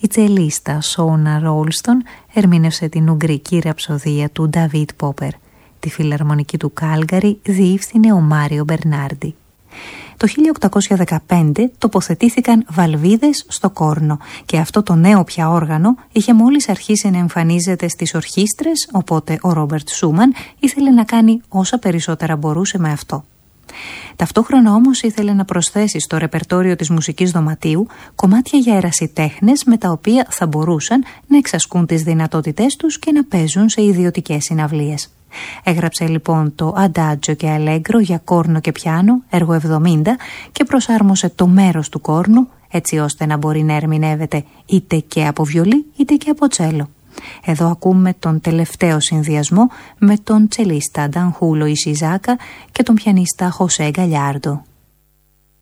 τσελίστα Σόνα Ρόλστον ερμήνευσε την ουγγρική ραψοδία του Νταβίτ Πόπερ. Τη φιλαρμονική του Κάλγκαρι διεύθυνε ο Μάριο Μπερνάρντι. Το 1815 τοποθετήθηκαν βαλβίδες στο κόρνο και αυτό το νέο πια όργανο είχε μόλις αρχίσει να εμφανίζεται στις ορχήστρες, οπότε ο Ρόμπερτ Σούμαν ήθελε να κάνει όσα περισσότερα μπορούσε με αυτό. Ταυτόχρονα όμως ήθελε να προσθέσει στο ρεπερτόριο της μουσικής δωματίου κομμάτια για ερασιτέχνες με τα οποία θα μπορούσαν να εξασκούν τις δυνατότητές τους και να παίζουν σε ιδιωτικές συναυλίες. Έγραψε λοιπόν το Αντάτζο και Αλέγκρο για κόρνο και πιάνο, έργο 70, και προσάρμοσε το μέρος του κόρνου έτσι ώστε να μπορεί να ερμηνεύεται είτε και από βιολί είτε και από τσέλο. Εδώ ακούμε τον τελευταίο συνδυασμό με τον τσελίστα Ντανχούλο Ισιζάκα και τον πιανίστα Χωσέ Γκαλιάρντο.